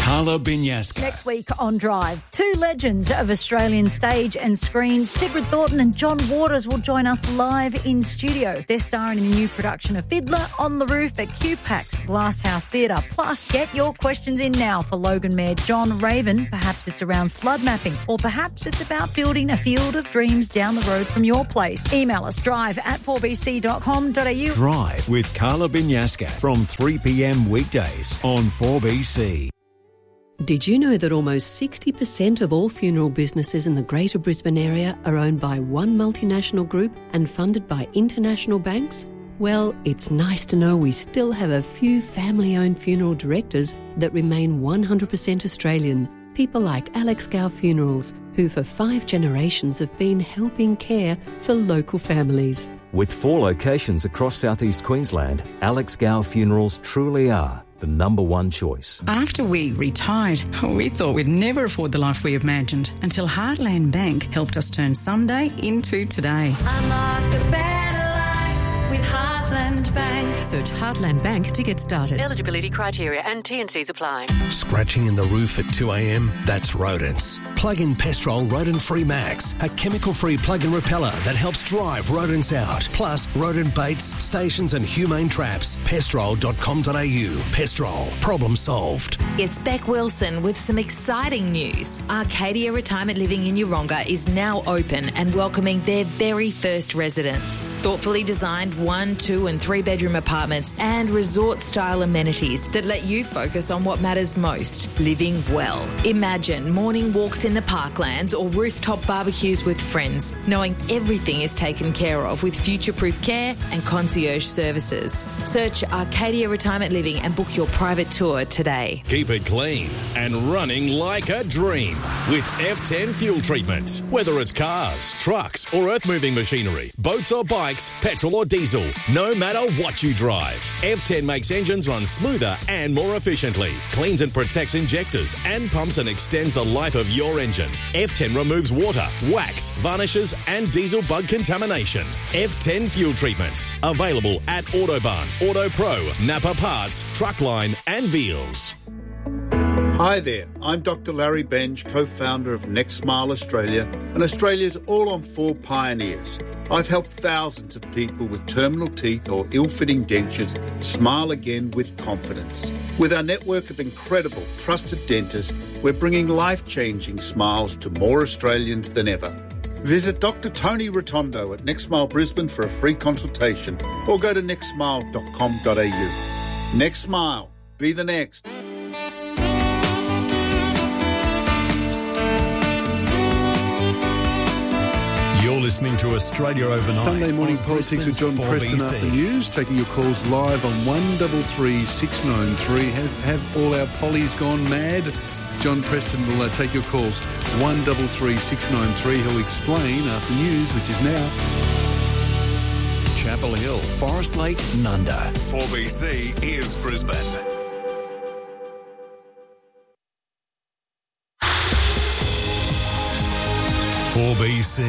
Carla Binyaska. Next week on Drive, two legends of Australian stage and screen, Sigrid Thornton and John Waters, will join us live in studio. They're starring in the new production of Fiddler on the Roof at QPAX Glasshouse Theatre. Plus, get your questions in now for Logan Mayor John Raven. Perhaps it's around flood mapping, or perhaps it's about building a field of dreams down the road from your place. Email us drive@4bc.com.au. Drive with Carla Binyaska from 3 p.m. weekdays on 4BC. Did you know that almost 60% of all funeral businesses in the Greater Brisbane area are owned by one multinational group and funded by international banks? Well, it's nice to know we still have a few family-owned funeral directors that remain 100% Australian. People like Alex Gow Funerals, who for 5 generations have been helping care for local families. With 4 locations across southeast Queensland, Alex Gow Funerals truly are the number one choice. After we retired, we thought we'd never afford the life we imagined until Heartland Bank helped us turn someday into today. Unlock a better life with Heartland Bank. Search Heartland Bank to get started. Eligibility criteria and T&Cs apply. Scratching in the roof at 2 a.m? That's rodents. Plug in Pestrol Rodent Free Max, a chemical-free plug-in repeller that helps drive rodents out. Plus, rodent baits, stations and humane traps. Pestrol.com.au. Pestrol. Problem solved. It's Beck Wilson with some exciting news. Arcadia Retirement Living in Yeronga is now open and welcoming their very first residents. Thoughtfully designed 1, 2 and 3 bedroom apartments and resort-style amenities that let you focus on what matters most, living well. Imagine morning walks in the parklands or rooftop barbecues with friends, knowing everything is taken care of with future-proof care and concierge services. Search Arcadia Retirement Living and book your private tour today. Keep it clean and running like a dream with F10 fuel treatment. Whether it's cars, trucks or earth-moving machinery, boats or bikes, petrol or diesel, no matter what you drive, F10 makes engines run smoother and more efficiently, cleans and protects injectors and pumps and extends the life of your engine. F10 removes water, wax, varnishes and diesel bug contamination. F10 fuel treatment. Available at Autobarn, Auto Pro, Napa Parts, Truckline and Veals. Hi there, I'm Dr. Larry Benge, co-founder of Next Smile Australia and Australia's all-on-4 pioneers. I've helped thousands of people with terminal teeth or ill-fitting dentures smile again with confidence. With our network of incredible, trusted dentists, we're bringing life-changing smiles to more Australians than ever. Visit Dr. Tony Rotondo at Next Smile Brisbane for a free consultation or go to nextsmile.com.au. Next Smile. Be the next. You're listening to Australia Overnight. Sunday morning politics with John Preston after news, taking your calls live on 133 693. Have all our pollies gone mad? John Preston will take your calls 133 693. He'll explain after news, which is now. Chapel Hill, Forest Lake, Nunda. 4BC is Brisbane. BC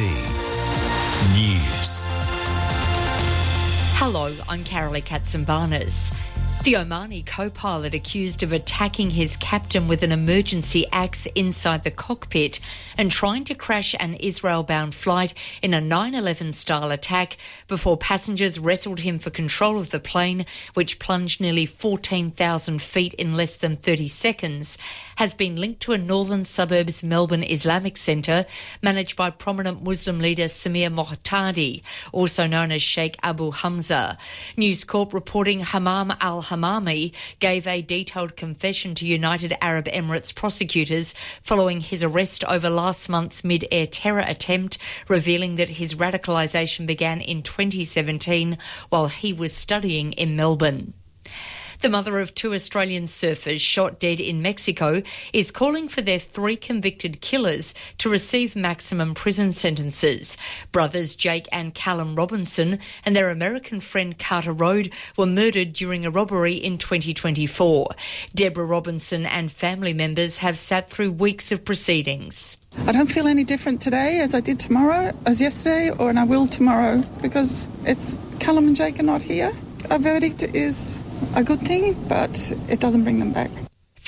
News. Hello, I'm Carolee Katsimbarnas. The Omani co-pilot accused of attacking his captain with an emergency axe inside the cockpit and trying to crash an Israel-bound flight in a 9/11-style attack before passengers wrestled him for control of the plane, which plunged nearly 14,000 feet in less than 30 seconds, has been linked to a northern suburbs Melbourne Islamic centre managed by prominent Muslim leader Samir Mohtadi, also known as Sheikh Abu Hamza. News Corp reporting Hammam al-Hammami gave a detailed confession to United Arab Emirates prosecutors following his arrest over last month's mid-air terror attempt, revealing that his radicalisation began in 2017 while he was studying in Melbourne. The mother of 2 Australian surfers shot dead in Mexico is calling for their 3 convicted killers to receive maximum prison sentences. Brothers Jake and Callum Robinson and their American friend Carter Rode were murdered during a robbery in 2024. Deborah Robinson and family members have sat through weeks of proceedings. I don't feel any different today as I did tomorrow, as yesterday, and I will tomorrow, because it's Callum and Jake are not here. Our verdict is a good thing, but it doesn't bring them back.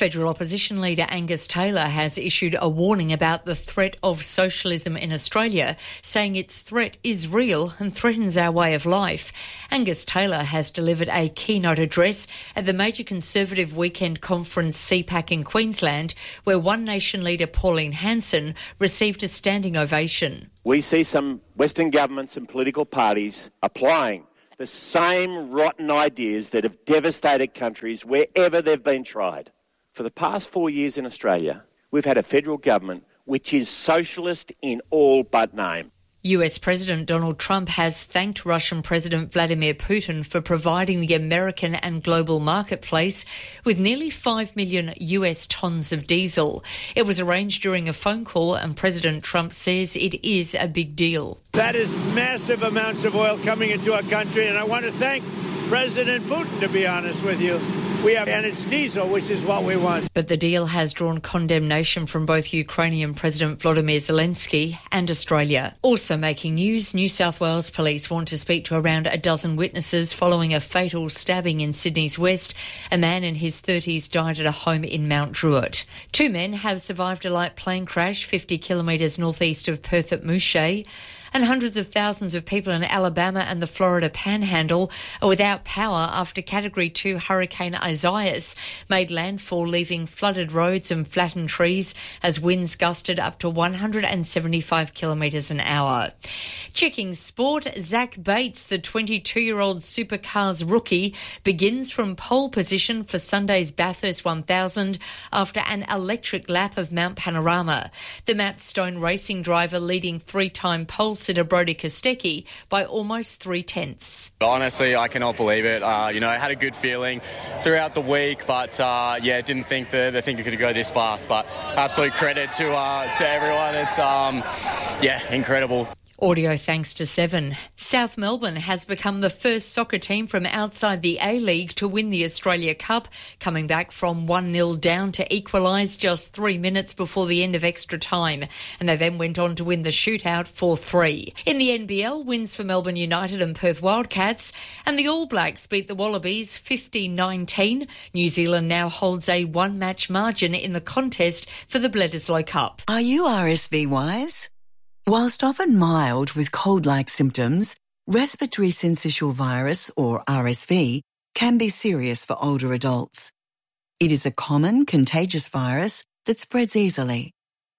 Federal opposition leader Angus Taylor has issued a warning about the threat of socialism in Australia, saying its threat is real and threatens our way of life. Angus Taylor has delivered a keynote address at the major Conservative weekend conference CPAC in Queensland, where One Nation leader Pauline Hanson received a standing ovation. We see some Western governments and political parties applying the same rotten ideas that have devastated countries wherever they've been tried. For the past 4 years in Australia, we've had a federal government which is socialist in all but name. US President Donald Trump has thanked Russian President Vladimir Putin for providing the American and global marketplace with nearly 5 million US tonnes of diesel. It was arranged during a phone call, and President Trump says it is a big deal. That is massive amounts of oil coming into our country, and I want to thank President Putin, to be honest with you. And it's diesel, which is what we want. But the deal has drawn condemnation from both Ukrainian President Volodymyr Zelensky and Australia. Also making news, New South Wales police want to speak to around a dozen witnesses following a fatal stabbing in Sydney's West. A man in his 30s died at a home in Mount Druitt. 2 men have survived a light plane crash 50 kilometres northeast of Perth at Mouche. And hundreds of thousands of people in Alabama and the Florida Panhandle are without power after Category 2 Hurricane Isaias made landfall, leaving flooded roads and flattened trees as winds gusted up to 175 kilometres an hour. Checking sport, Zach Bates, the 22-year-old supercars rookie, begins from pole position for Sunday's Bathurst 1000 after an electric lap of Mount Panorama. The Matt Stone racing driver leading three-time pole sitter Brodie Kostecki by almost 3/10. Honestly, I cannot believe it. I had a good feeling throughout the week, but didn't think the thing could go this fast. But absolute credit to everyone. It's incredible. Audio thanks to Seven. South Melbourne has become the first soccer team from outside the A-League to win the Australia Cup, coming back from 1-0 down to equalise just 3 minutes before the end of extra time. And they then went on to win the shootout 4-3. In the NBL, wins for Melbourne United and Perth Wildcats, and the All Blacks beat the Wallabies 50-19. New Zealand now holds a one-match margin in the contest for the Bledisloe Cup. Are you RSV wise? Whilst often mild with cold-like symptoms, respiratory syncytial virus, or RSV, can be serious for older adults. It is a common, contagious virus that spreads easily.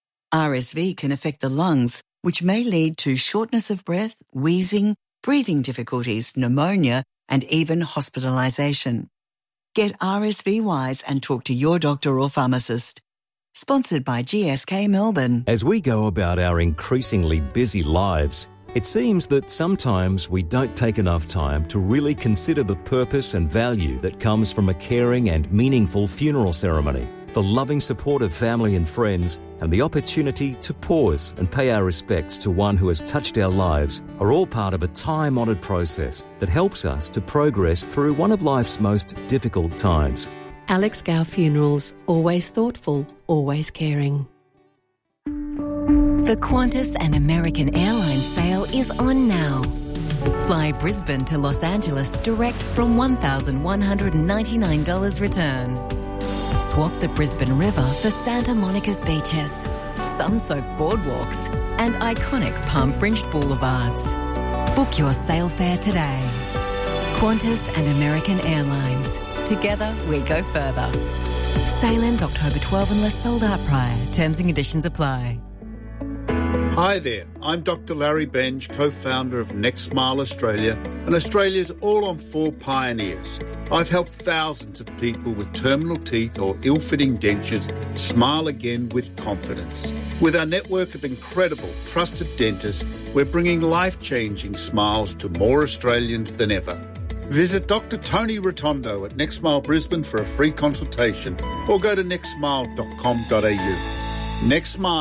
RSV can affect the lungs, which may lead to shortness of breath, wheezing, breathing difficulties, pneumonia, and even hospitalisation. Get RSV wise and talk to your doctor or pharmacist. Sponsored by GSK Melbourne. As we go about our increasingly busy lives, it seems that sometimes we don't take enough time to really consider the purpose and value that comes from a caring and meaningful funeral ceremony. The loving support of family and friends and the opportunity to pause and pay our respects to one who has touched our lives are all part of a time-honoured process that helps us to progress through one of life's most difficult times. Alex Gow Funerals, always thoughtful, always caring. The Qantas and American Airlines sale is on now. Fly Brisbane to Los Angeles direct from $1,199 return. Swap the Brisbane River for Santa Monica's beaches, sun-soaked boardwalks, and iconic palm-fringed boulevards. Book your sail fare today. Qantas and American Airlines. Together, we go further. Sale ends October 12 unless sold out prior. Terms and conditions apply. Hi there, I'm Dr. Larry Benge, co-founder of Next Smile Australia and Australia's all-on-4 pioneers. I've helped thousands of people with terminal teeth or ill-fitting dentures smile again with confidence. With our network of incredible, trusted dentists, we're bringing life-changing smiles to more Australians than ever. Visit Dr. Tony Rotondo at Next Smile Brisbane for a free consultation or go to nextsmile.com.au. Next Smile.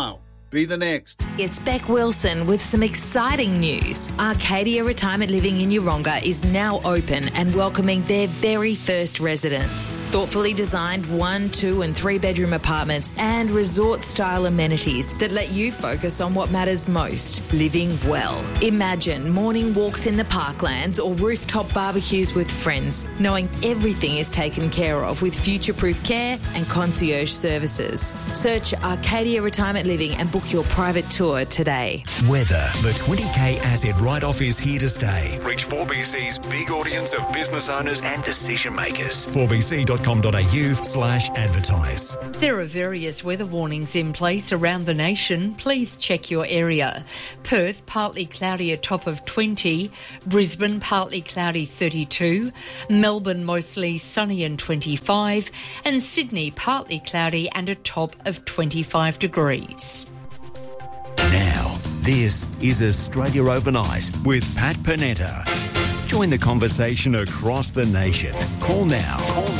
Be the next. It's Beck Wilson with some exciting news. Arcadia Retirement Living in Yeronga is now open and welcoming their very first residents. Thoughtfully designed 1, 2 and 3 bedroom apartments and resort-style amenities that let you focus on what matters most, living well. Imagine morning walks in the parklands or rooftop barbecues with friends, knowing everything is taken care of with future-proof care and concierge services. Search Arcadia Retirement Living and book your private tour today. Weather. The 20k asset write-off is here to stay. Reach 4BC's big audience of business owners and decision makers. 4bc.com.au/advertise. There are various weather warnings in place around the nation. Please check your area. Perth, partly cloudy, a top of 20. Brisbane, partly cloudy, 32. Melbourne, mostly sunny and 25. And Sydney, partly cloudy and a top of 25 degrees. Now, this is Australia Overnight with Pat Panetta. Join the conversation across the nation. Call now.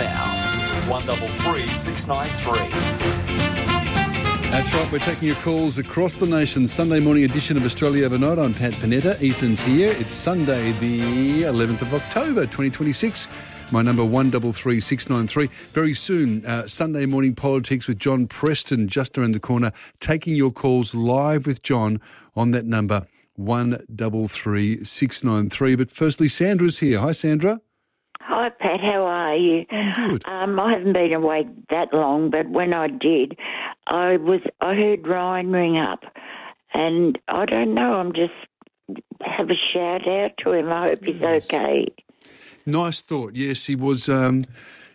133 693. That's right, we're taking your calls across the nation. Sunday morning edition of Australia Overnight. I'm Pat Panetta. Ethan's here. It's Sunday, the 11th of October, 2026. My number 133693. Very soon, Sunday morning politics with John Preston just around the corner. Taking your calls live with John on that number 133693. But firstly, Sandra's here. Hi, Sandra. Hi, Pat. How are you? I'm good. I haven't been awake that long, but when I did, I heard Ryan ring up, and I don't know. I'm just have a shout out to him. I hope he's okay. Nice thought. Yes, he was. He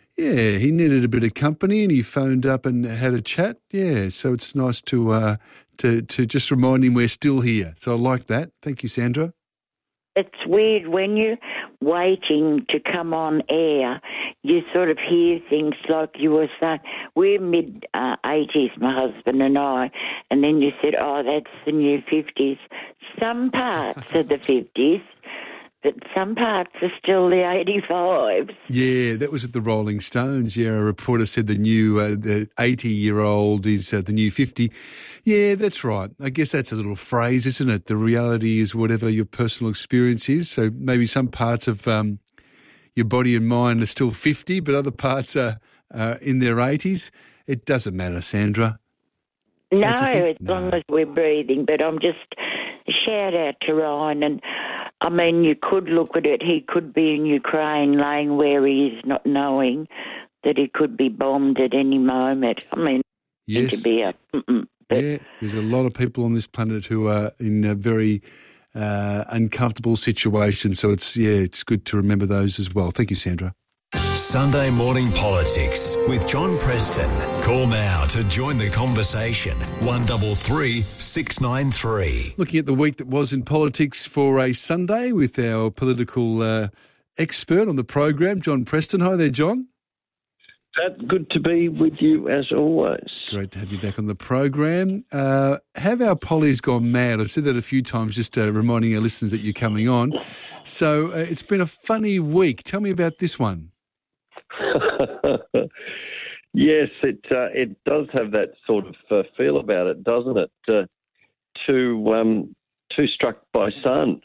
needed a bit of company, and he phoned up and had a chat. Yeah, so it's nice to just remind him we're still here. So I like that. Thank you, Sandra. It's weird when you're waiting to come on air, you sort of hear things like you were saying. We're mid-80s, my husband and I, and then you said, oh, that's the new 50s. Some parts of the 50s, but some parts are still the 85s. Yeah, that was at the Rolling Stones. Yeah, a reporter said the new, the 80-year-old is the new 50. Yeah, that's right. I guess that's a little phrase, isn't it? The reality is whatever your personal experience is. So maybe some parts of your body and mind are still 50, but other parts are in their 80s. It doesn't matter, Sandra. No, as long as we're breathing. But I'm just a shout out to Ryan. And I mean, you could look at it. He could be in Ukraine, laying where he is, not knowing that he could be bombed at any moment. I mean, yes. To be yeah, there's a lot of people on this planet who are in a very uncomfortable situation. So it's good to remember those as well. Thank you, Sandra. Sunday morning politics with John Preston. Call now to join the conversation. 133 693. Looking at the week that was in politics for a Sunday with our political expert on the program, John Preston. Hi there, John. Good to be with you as always. Great to have you back on the program. Have our pollies gone mad? I've said that a few times, just reminding our listeners that you're coming on. So it's been a funny week. Tell me about this one. Yes, it does have that sort of feel about it, doesn't it? Too struck by sun.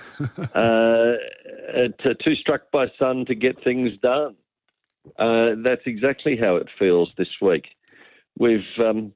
Too struck by sun to get things done. That's exactly how it feels this week. We've, I'm.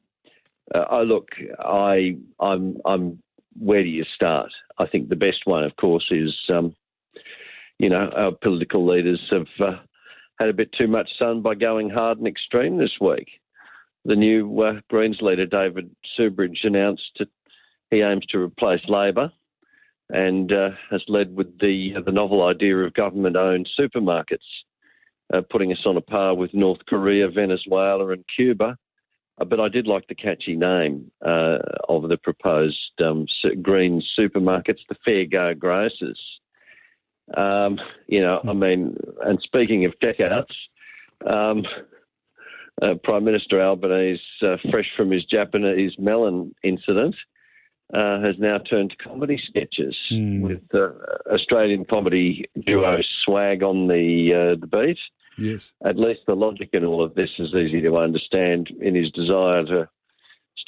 Where do you start? I think the best one, of course, is, our political leaders have had a bit too much sun by going hard and extreme this week. The new Greens leader, David Subridge, announced that he aims to replace Labor and has led with the novel idea of government-owned supermarkets, putting us on a par with North Korea, Venezuela and Cuba. But I did like the catchy name of the proposed green supermarkets, the Fair Go Grocers. And speaking of checkouts, Prime Minister Albanese, fresh from his Japanese melon incident, has now turned to comedy sketches with Australian comedy duo Swag on the beat. Yes. At least the logic in all of this is easy to understand in his desire to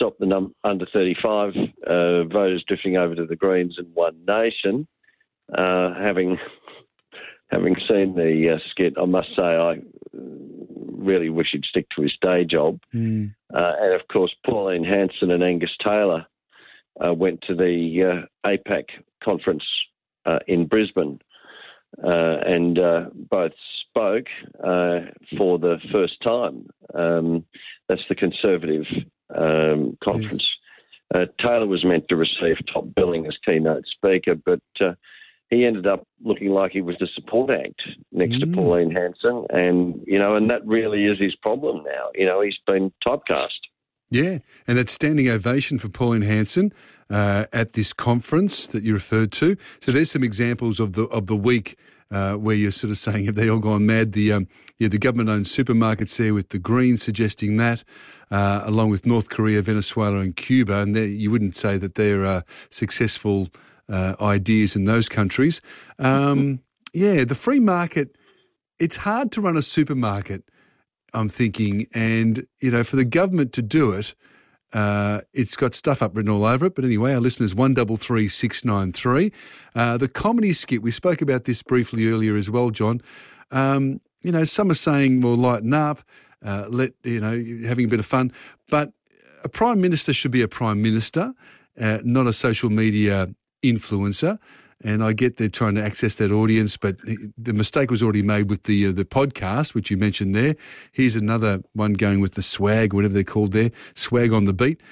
stop the under 35 voters drifting over to the Greens and One Nation. Having seen the skit, I must say I really wish he'd stick to his day job. And of course, Pauline Hanson and Angus Taylor went to the APAC conference in Brisbane, and both spoke for the first time. That's the Conservative conference. Taylor was meant to receive top billing as keynote speaker, but he ended up looking like he was the support act next to Pauline Hanson, and that really is his problem now. He's been typecast. Yeah, and that standing ovation for Pauline Hanson at this conference that you referred to. So there's some examples of the week where you're sort of saying, have they all gone mad? The government-owned supermarkets there with the Greens suggesting that, along with North Korea, Venezuela and Cuba, and you wouldn't say that they're successful ideas in those countries. The free market, it's hard to run a supermarket, I'm thinking, and, for the government to do it, it's got stuff up written all over it. But anyway, our listeners, 133 693. The comedy skit, we spoke about this briefly earlier as well, John. Some are saying, well, lighten up, having a bit of fun. But a Prime Minister should be a Prime Minister, not a social media influencer. And I get they're trying to access that audience, but the mistake was already made with the podcast, which you mentioned there. Here's another one going with the swag, whatever they're called there, swag on the beat.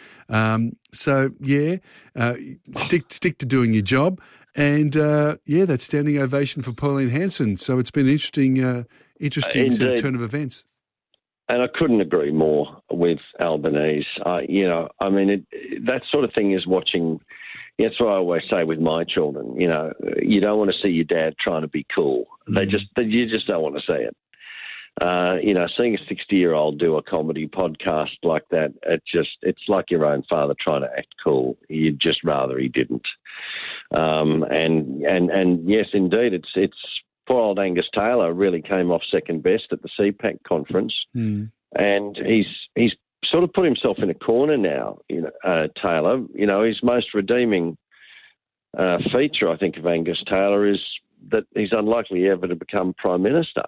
Stick to doing your job. And, that standing ovation for Pauline Hanson. So it's been an interesting sort of turn of events. And I couldn't agree more with Albanese. That sort of thing is watching. That's what I always say with my children. You don't want to see your dad trying to be cool. You just don't want to see it. Seeing a 60-year-old do a comedy podcast like that, it's like your own father trying to act cool. You'd just rather he didn't. And yes, indeed, it's poor old Angus Taylor really came off second best at the CPAC conference, and he's sort of put himself in a corner now, Taylor. His most redeeming feature, I think, of Angus Taylor is that he's unlikely ever to become Prime Minister.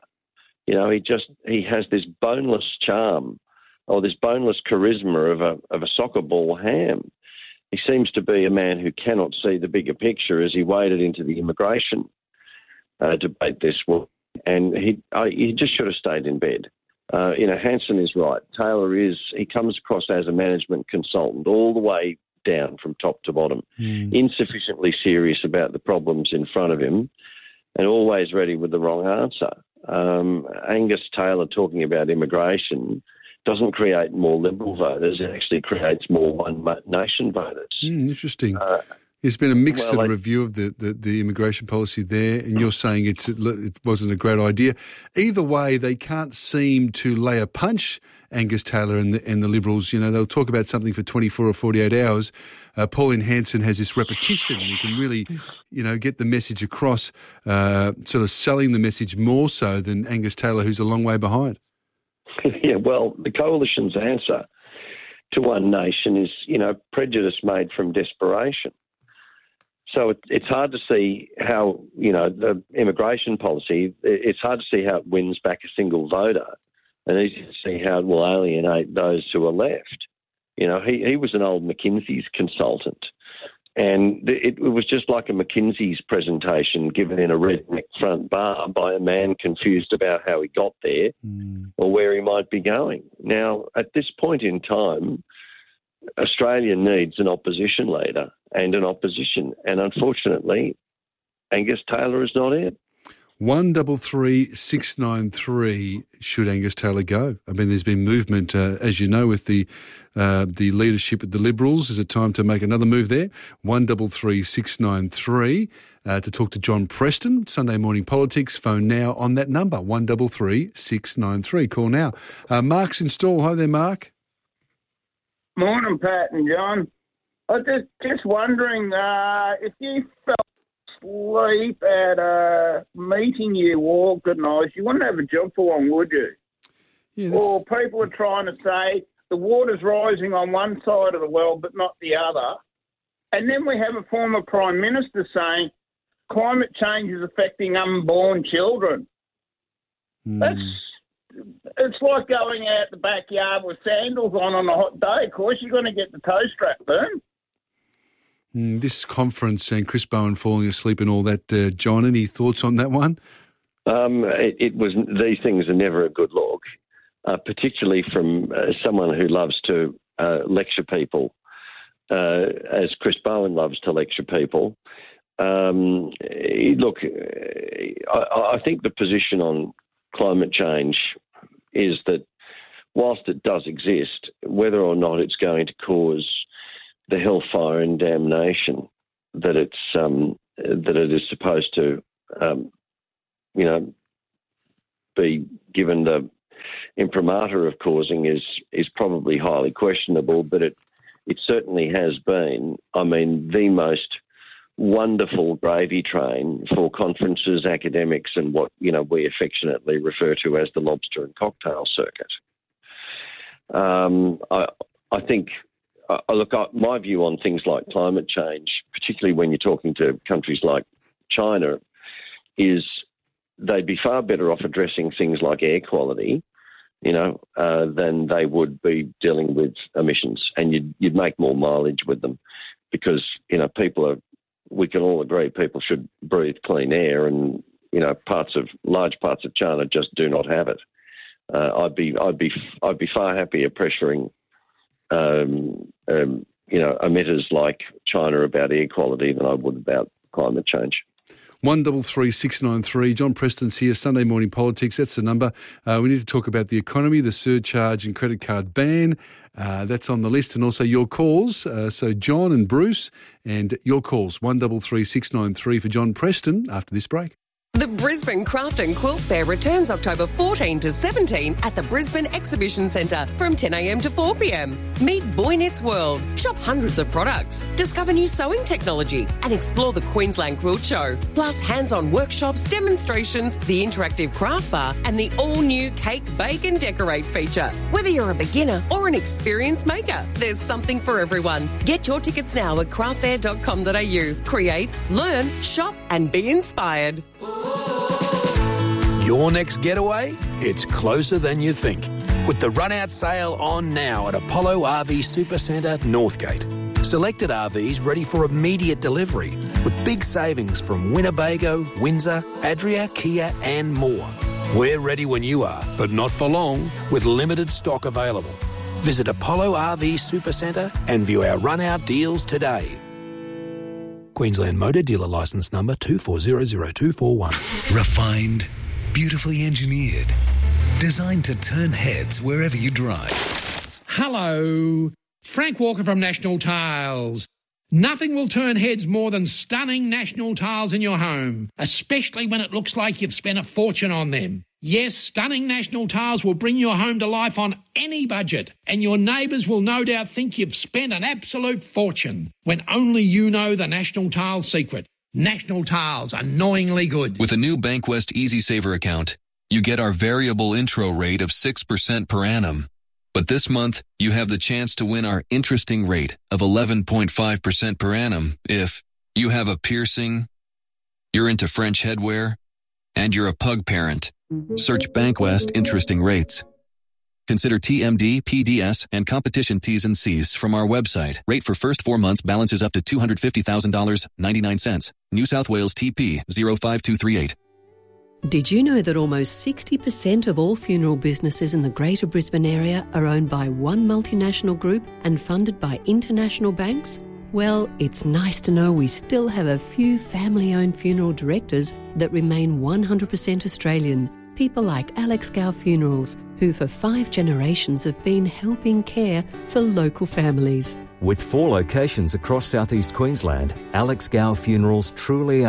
He has this boneless charm or this boneless charisma of a soccer ball ham. He seems to be a man who cannot see the bigger picture as he waded into the immigration debate this week, and he just should have stayed in bed. Hanson is right. Taylor he comes across as a management consultant all the way down from top to bottom, insufficiently serious about the problems in front of him and always ready with the wrong answer. Angus Taylor talking about immigration doesn't create more Liberal voters, it actually creates more One Nation voters. Interesting. There's been a mixed sort of review of the immigration policy there, and you're saying it wasn't a great idea. Either way, they can't seem to lay a punch, Angus Taylor and the Liberals. They'll talk about something for 24 or 48 hours. Pauline Hanson has this repetition. You can really, get the message across, sort of selling the message more so than Angus Taylor, who's a long way behind. Yeah, well, the coalition's answer to One Nation is, prejudice made from desperation. So it's hard to see how, the immigration policy, it's hard to see how it wins back a single voter, and easy to see how it will alienate those who are left. He was an old McKinsey's consultant, and it was just like a McKinsey's presentation given in a redneck front bar by a man confused about how he got there or where he might be going. Now, at this point in time, Australia needs an opposition leader and an opposition, and unfortunately, Angus Taylor is not it. 133 693. Should Angus Taylor go? I mean, there's been movement, as you know, with the leadership of the Liberals. Is it time to make another move there? 133 693 to talk to John Preston, Sunday Morning Politics. Phone now on that number, 133 693. Call now. Mark's in Stawell. Hi there, Mark. Morning, Pat and John. I was just wondering if you fell asleep at a meeting you organised, you wouldn't have a job for long, would you? Yeah, or people are trying to say, the water's rising on one side of the world but not the other. And then we have a former Prime Minister saying climate change is affecting unborn children. It's like going out the backyard with sandals on a hot day. Of course, you're going to get the toe strap burn. This conference and Chris Bowen falling asleep and all that, John, any thoughts on that one? It was. These things are never a good look, particularly from someone who loves to lecture people, as Chris Bowen loves to lecture people. Look, I think the position on climate change is that whilst it does exist, whether or not it's going to cause the hellfire and damnation that it is supposed to, be given the imprimatur of causing is probably highly questionable. But it certainly has been, the most wonderful gravy train for conferences, academics, and what we affectionately refer to as the lobster and cocktail circuit. I think. My view on things like climate change, particularly when you're talking to countries like China, is they'd be far better off addressing things like air quality, than they would be dealing with emissions, and you'd make more mileage with them, because we can all agree people should breathe clean air, and large parts of China just do not have it. I'd be far happier pressuring emitters like China about air quality than I would about climate change. 133693. John Preston's here, Sunday Morning Politics. That's the number. We need to talk about the economy, the surcharge and credit card ban. That's on the list, and also your calls. So John and Bruce, and your calls, 133693 for John Preston after this break. The Brisbane Craft and Quilt Fair returns October 14 to 17 at the Brisbane Exhibition Centre from 10 a.m. to 4 p.m. Meet Boy Knits World, shop hundreds of products, discover new sewing technology and explore the Queensland Quilt Show. Plus hands-on workshops, demonstrations, the interactive craft bar and the all-new Cake, Bake and Decorate feature. Whether you're a beginner or an experienced maker, there's something for everyone. Get your tickets now at craftfair.com.au. Create, learn, shop and be inspired. Your next getaway? It's closer than you think. With the run-out sale on now at Apollo RV Supercentre, Northgate. Selected RVs ready for immediate delivery with big savings from Winnebago, Windsor, Adria, Kia and more. We're ready when you are, but not for long, with limited stock available. Visit Apollo RV Supercentre and view our run-out deals today. Queensland Motor Dealer Licence Number 2400241. Refined, beautifully engineered, designed to turn heads wherever you drive. Hello, Frank Walker from National Tiles. Nothing will turn heads more than stunning National Tiles in your home, especially when it looks like you've spent a fortune on them. Yes, stunning National Tiles will bring your home to life on any budget, and your neighbours will no doubt think you've spent an absolute fortune, when only you know the National Tiles secret. National Tiles, annoyingly good. With a new Bankwest Easy Saver account, you get our variable intro rate of 6% per annum. But this month, you have the chance to win our interesting rate of 11.5% per annum if you have a piercing, you're into French headwear, and you're a pug parent. Search Bankwest Interesting Rates. Consider TMD, PDS, and competition T's and C's from our website. Rate for first 4 months balances up to $250,000, 99 cents. New South Wales TP 05238. Did you know that almost 60% of all funeral businesses in the Greater Brisbane area are owned by one multinational group and funded by international banks? Well, it's nice to know we still have a few family-owned funeral directors that remain 100% Australian. People like Alex Gow Funerals, who for 5 generations have been helping care for local families. With 4 locations across southeast Queensland, Alex Gow Funerals truly are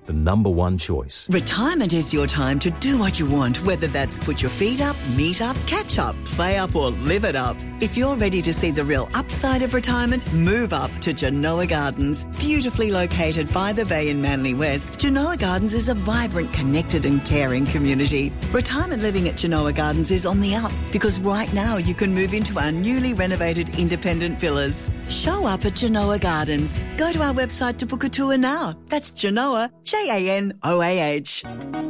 the number one choice. Retirement is your time to do what you want, whether that's put your feet up, meet up, catch up, play up or live it up. If you're ready to see the real upside of retirement, move up to Genoa Gardens. Beautifully located by the bay in Manly West, Genoa Gardens is a vibrant, connected and caring community. Retirement living at Genoa Gardens is on the up because right now you can move into our newly renovated independent villas. Show up at Genoa Gardens. Go to our website to book a tour now. That's Genoa, Janoah.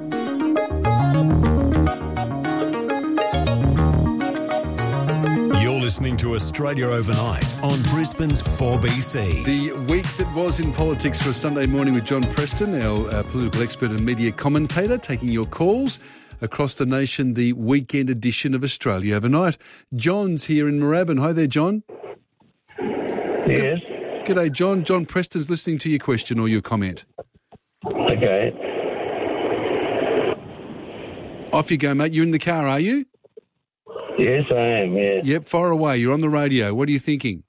You're listening to Australia Overnight on Brisbane's 4BC. The week that was in politics for a Sunday morning with John Preston, our political expert and media commentator, taking your calls across the nation, the weekend edition of Australia Overnight. John's here in Moorabbin. Hi there, John. Yes. G'day, John. John Preston's listening to your question or your comment. Okay. Off you go, mate. You're in the car, are you? Yes, I am, yes. Yep, far away. You're on the radio. What are you thinking?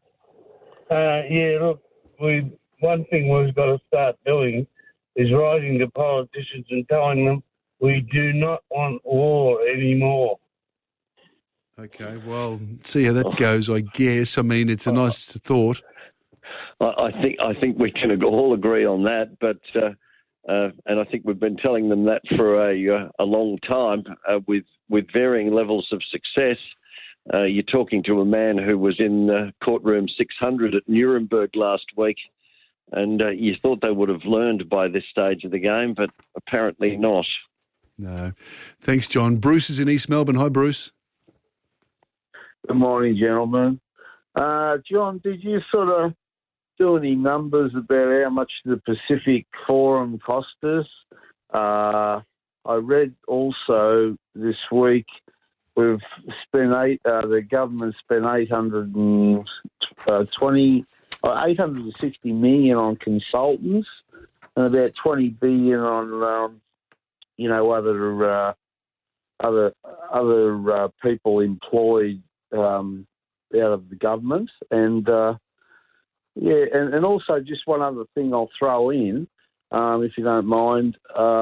Look, one thing we've got to start doing is writing to politicians and telling them we do not want war anymore. Okay, well, see how that goes, I guess. I mean, it's a nice thought. I think we can all agree on that, but and I think we've been telling them that for a long time with varying levels of success. You're talking to a man who was in courtroom 600 at Nuremberg last week, and you thought they would have learned by this stage of the game, but apparently not. No. Thanks, John. Bruce is in East Melbourne. Hi, Bruce. Good morning, gentlemen. John, did you sort of do any numbers about how much the Pacific Forum cost us? I read also this week we've spent the government spent $860 million on consultants and about $20 billion on other people employed out of the government, and also just one other thing I'll throw in, if you don't mind.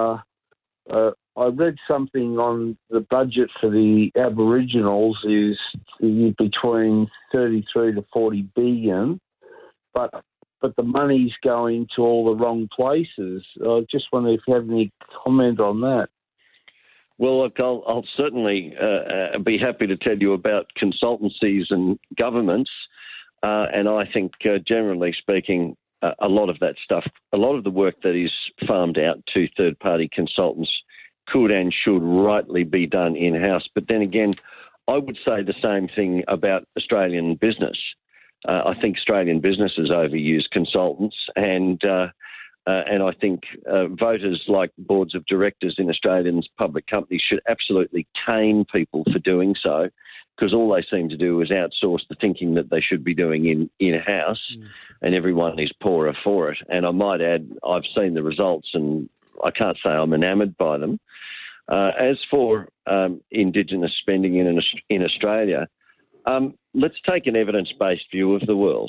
I read something on the budget for the Aboriginals is between 33 to 40 billion, but the money's going to all the wrong places. I just wonder if you have any comment on that. Well, look, I'll certainly be happy to tell you about consultancies and governments, and I think, generally speaking, a lot of that stuff, a lot of the work that is farmed out to third-party consultants could and should rightly be done in-house. But then again, I would say the same thing about Australian business. I think Australian businesses overuse consultants, and I think voters, like boards of directors in Australian public companies, should absolutely cane people for doing so, because all they seem to do is outsource the thinking that they should be doing in-house, and everyone is poorer for it. And I might add, I've seen the results, and I can't say I'm enamoured by them. As for Indigenous spending in Australia, let's take an evidence-based view of the world.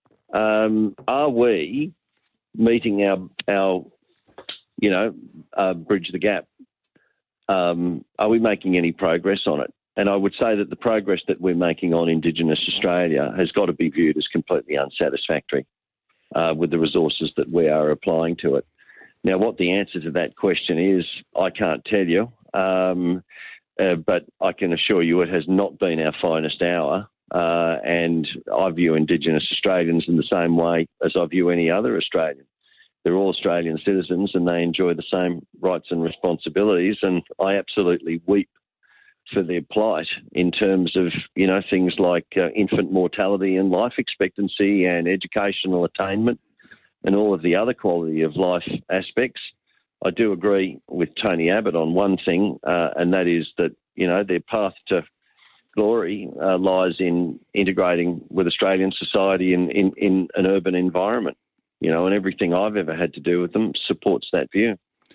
Are we meeting our bridge the gap? Are we making any progress on it? And I would say that the progress that we're making on Indigenous Australia has got to be viewed as completely unsatisfactory with the resources that we are applying to it. Now, what the answer to that question is, I can't tell you, but I can assure you it has not been our finest hour. And I view Indigenous Australians in the same way as I view any other Australian. They're all Australian citizens and they enjoy the same rights and responsibilities, and I absolutely weep for their plight in terms of, things like infant mortality and life expectancy and educational attainment and all of the other quality of life aspects. I do agree with Tony Abbott on one thing, and that is that, their path to glory lies in integrating with Australian society in an urban environment, and everything I've ever had to do with them supports that view.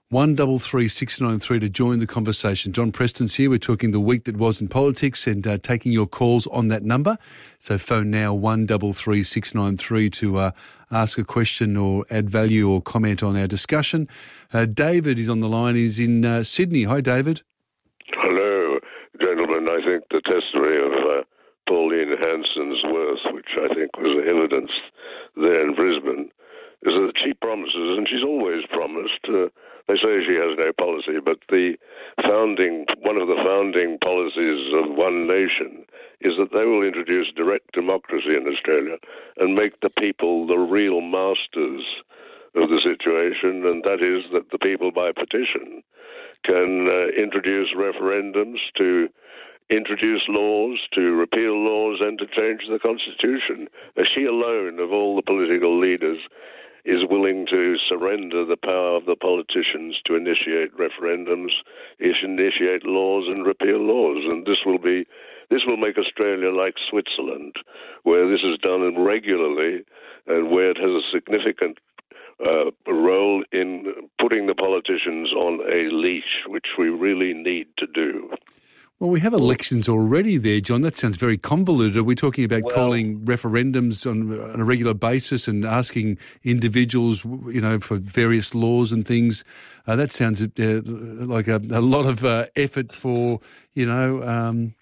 133 693 to join the conversation. John Preston's here. We're talking the week that was in politics and taking your calls on that number. So phone now 133 693 to ask a question or add value or comment on our discussion. David is on the line. He's in Sydney. Hi, David. Hello, gentlemen. I think the testimony of Pauline Hanson's worth, which I think was evidenced there in Brisbane, is that she promises, and she's always promised. They say she has no policy, but one of the founding policies of One Nation is that they will introduce direct democracy in Australia and make the people the real masters of the situation, and that is that the people by petition can introduce referendums to introduce laws, to repeal laws and to change the Constitution. She alone, of all the political leaders, is willing to surrender the power of the politicians to initiate referendums, initiate laws and repeal laws. And this will make Australia like Switzerland, where this is done regularly and where it has a significant role in putting the politicians on a leash, which we really need to do. Well, we have elections already there, John. That sounds very convoluted. Are we talking about calling referendums on a regular basis and asking individuals, for various laws and things? That sounds like a lot of effort for,